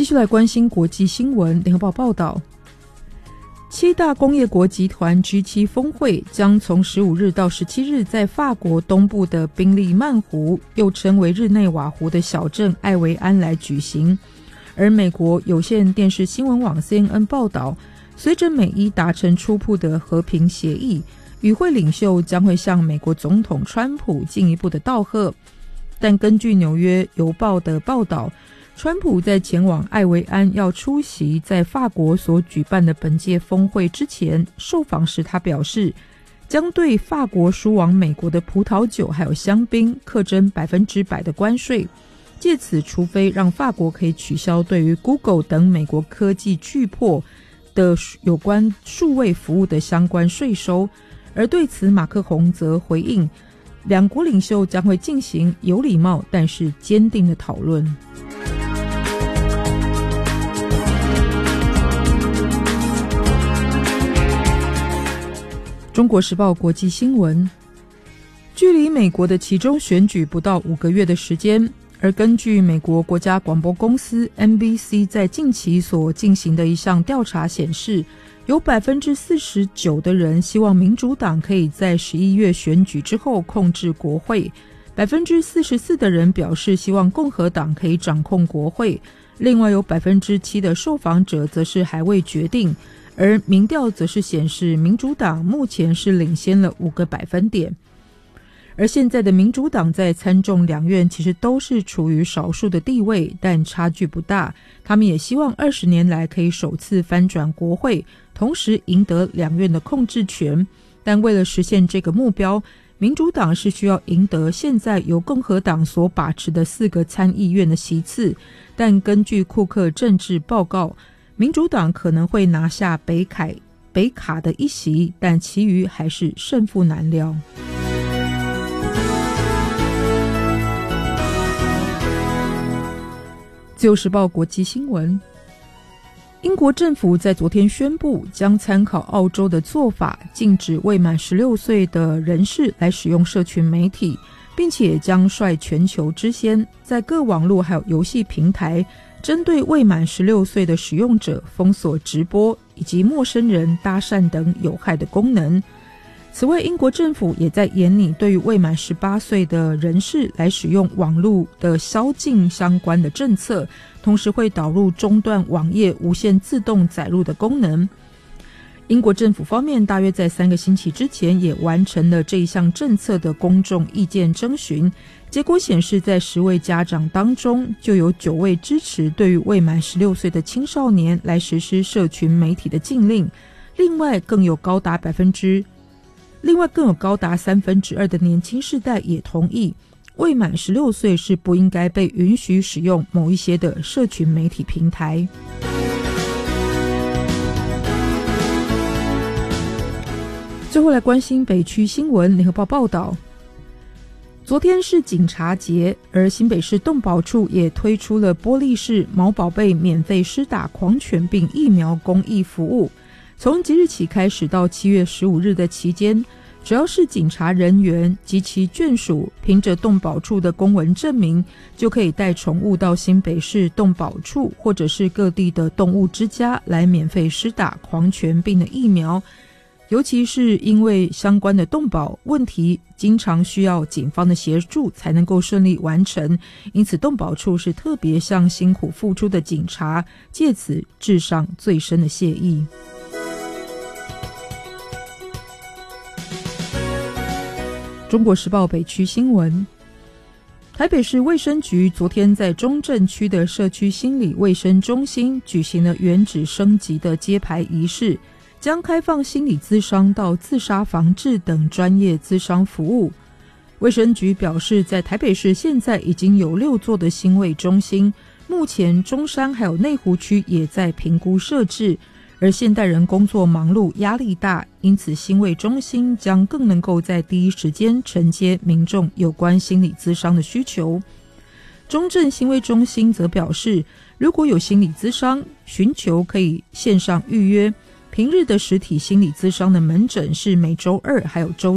继续来关心国际新闻。联合报报道，7大工业国集团 G7 峰会将从15日到17日在法国东部的宾利曼湖，又称为日内瓦湖的小镇艾维安来举行。而美国有线电视新闻网 CNN 报道，随着美伊达成初步的和平协议，与会领袖将会向美国总统川普进一步的道贺。但根据纽约邮报的报道，川普在前往艾维安要出席在法国所举办的本届峰会之前，受访时他表示，将对法国输往美国的葡萄酒还有香槟课征100%的关税，借此除非让法国可以取消对于 Google 等美国科技巨擘的有关数位服务的相关税收。而对此马克宏则回应，两国领袖将会进行有礼貌但是坚定的讨论。中国时报国际新闻，距离美国的期中选举不到5个月的时间，而根据美国国家广播公司 NBC 在近期所进行的一项调查显示，有 49% 的人希望民主党可以在11月选举之后控制国会， 44% 的人表示希望共和党可以掌控国会，另外有 7% 的受访者则是还未决定。而民调则是显示民主党目前是领先了5个百分点。而现在的民主党在参众两院其实都是处于少数的地位，但差距不大。他们也希望20年来可以首次翻转国会，同时赢得两院的控制权。但为了实现这个目标，民主党是需要赢得现在由共和党所把持的4个参议院的席次。但根据库克政治报告，民主党可能会拿下北卡的一席，但其余还是胜负难料。自由时报国际新闻，英国政府在昨天宣布，将参考澳洲的做法，禁止未满16岁的人士来使用社群媒体，并且将率全球之先，在各网络还有游戏平台针对未满16岁的使用者封锁直播以及陌生人搭讪等有害的功能。此外，英国政府也在研拟对于未满18岁的人士来使用网络的宵禁相关的政策，同时会导入中断网页无限自动载入的功能。英国政府方面大约在3个星期之前也完成了这一项政策的公众意见征询，结果显示在10位家长当中就有9位支持对于未满16岁的青少年来实施社群媒体的禁令，另外更有高达2%的年轻世代也同意未满16岁是不应该被允许使用某一些的社群媒体平台。最后来关心北区新闻。联合报报道，昨天是警察节，而新北市动保处也推出了玻璃市毛宝贝免费施打狂犬病疫苗公益服务。从即日起开始到7月15日的期间，只要是警察人员及其眷属凭着动保处的公文证明，就可以带宠物到新北市动保处或者是各地的动物之家来免费施打狂犬病的疫苗。尤其是因为相关的动保问题经常需要警方的协助才能够顺利完成，因此动保处是特别向辛苦付出的警察借此致上最深的谢意。中国时报北区新闻，台北市卫生局昨天在中正区的社区心理卫生中心举行了原址升级的揭牌仪式，将开放心理咨商到自杀防治等专业咨商服务。卫生局表示，在台北市现在已经有6座的心卫中心，目前中山还有内湖区也在评估设置。而现代人工作忙碌，压力大，因此心卫中心将更能够在第一时间承接民众有关心理咨商的需求。中正心卫中心则表示，如果有心理咨商寻求可以线上预约，平日的实体心理咨商的门诊是每周2还有周